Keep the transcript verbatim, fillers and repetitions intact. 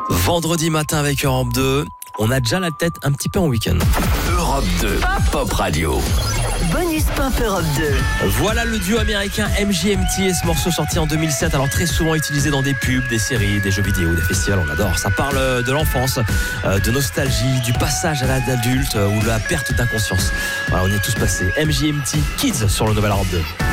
Vendredi matin avec Europe deux, on a déjà la tête un petit peu en week-end. Europe deux, Pop Radio. Bonus Pop Europe deux. Voilà le duo américain M G M T et ce morceau sorti en deux mille sept, alors très souvent utilisé dans des pubs, des séries, des jeux vidéo, des festivals, on adore. Ça parle de l'enfance, de nostalgie, du passage à l'âge adulte ou de la perte d'inconscience. Voilà, on y est tous passés. M G M T Kids sur le Nouvel Europe deux.